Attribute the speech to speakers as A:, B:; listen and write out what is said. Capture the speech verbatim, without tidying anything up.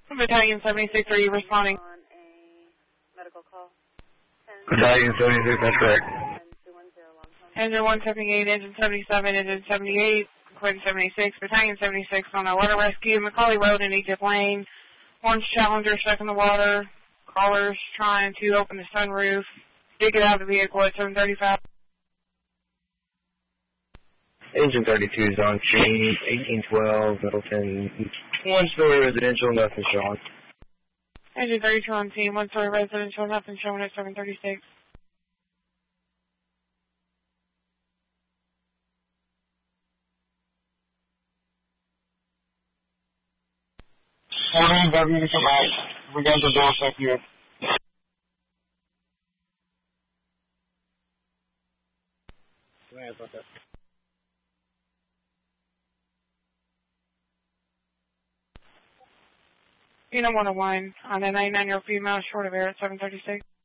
A: Battalion seventy-six, are you responding?
B: On a medical call.
C: Battalion seventy-six, that's correct.
A: Engine one seventy-eight, engine seventy-seven, engine seventy-eight, Quinn seventy-six, Battalion seventy-six on a water rescue, Macaulay Road in Egypt Lane. Orange Challenger stuck in the water. Callers trying to open the sunroof. Dig it out of the vehicle at seven thirty-five.
C: Engine thirty-two is on scene, eighteen twelve, Middleton, one-story residential, nothing showing.
A: Engine thirty-two on scene, one-story residential, nothing showing at seven thirty-six.
C: seven W to come out. We got the door stuck here. Sorry about that.
A: Unit one oh one on a ninety-nine-year-old female short of air at seven thirty-six.